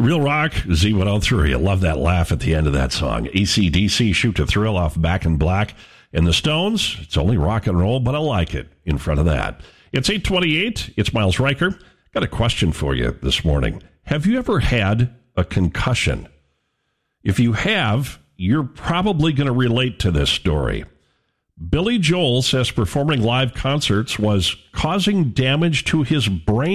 Real Rock, Z103. I love that laugh at the end of that song. AC/DC, Shoot to Thrill off Back in Black. And the Stones, it's only rock and roll, but I like it in front of that. It's 8:28. It's Miles Riker. Got a question for you this morning. Have you ever had a concussion? If you have, you're probably going to relate to this story. Billy Joel says performing live concerts was causing damage to his brain.